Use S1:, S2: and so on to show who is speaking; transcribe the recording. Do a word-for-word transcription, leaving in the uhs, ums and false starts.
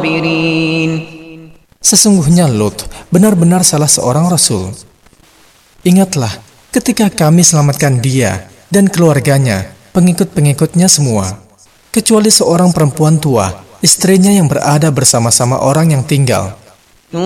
S1: Sesungguhnya Lut benar-benar salah seorang rasul. Ingatlah ketika kami selamatkan dia dan keluarganya, pengikut-pengikutnya semua, kecuali seorang perempuan tua, istrinya yang berada bersama-sama orang yang tinggal